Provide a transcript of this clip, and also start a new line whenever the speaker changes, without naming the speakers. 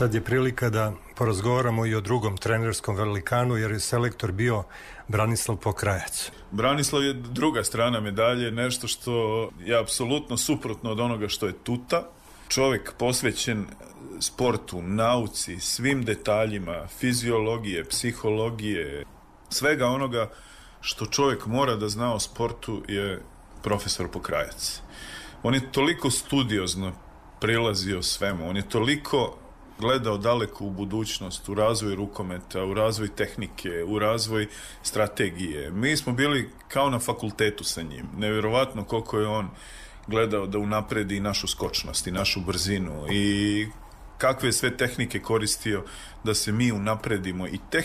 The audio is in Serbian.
Sad je prilika da porazgovaramo i o drugom trenerskom velikanu, jer je selektor bio Branislav Pokrajac.
Branislav je druga strana medalje, nešto što je apsolutno suprotno od onoga što je Tuta. Čovjek posvećen sportu, nauci, svim detaljima, fiziologije, psihologije, svega onoga što čovjek mora da zna o sportu je profesor Pokrajac. On je toliko studiozno prilazio svemu, on je toliko gledao daleko u budućnost, u razvoj rukometa, u razvoj tehnike, u razvoj strategije. Mi smo bili kao na fakultetu sa njim. Nevjerovatno koliko je on gledao da unapredi našu skočnost i našu brzinu i kakve sve tehnike koristio da se mi unapredimo i